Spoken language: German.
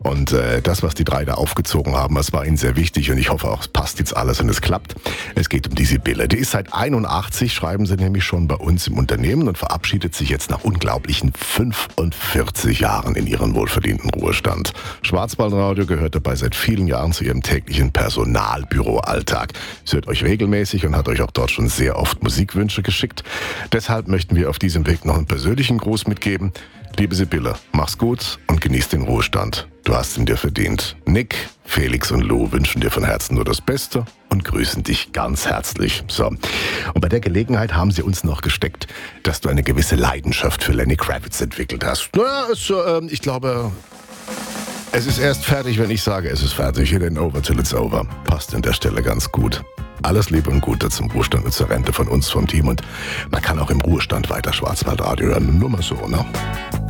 Und das, was die drei da aufgezogen haben, das war ihnen sehr wichtig und ich hoffe auch, es passt jetzt alles und es klappt. Es geht um die Sibylle. Die ist seit 81, schreiben sie nämlich schon bei uns im Unternehmen und verabschiedet sich jetzt nach unglaublichen 45 Jahren in ihren wohlverdienten Ruhestand. Schwarzwaldradio gehört dabei seit vielen Jahren zu ihrem täglichen Personalbüroalltag. Sie hört euch regelmäßig und hat euch auch dort schon sehr oft Musikwünsche geschickt. Deshalb möchten wir auf diesem Weg noch einen persönlichen Gruß mitgeben. Liebe Sibylle, mach's gut und genieß den Ruhestand. Du hast ihn dir verdient. Nick, Felix und Lou wünschen dir von Herzen nur das Beste und grüßen dich ganz herzlich. So. Und bei der Gelegenheit haben sie uns noch gesteckt, dass du eine gewisse Leidenschaft für Lenny Kravitz entwickelt hast. Naja, ich glaube, es ist erst fertig, wenn ich sage, es ist fertig. Then over till it's over. Passt an der Stelle ganz gut. Alles Liebe und Gute zum Ruhestand und zur Rente von uns vom Team. Und man kann auch im Ruhestand weiter Schwarzwaldradio hören. Nur mal so, ne?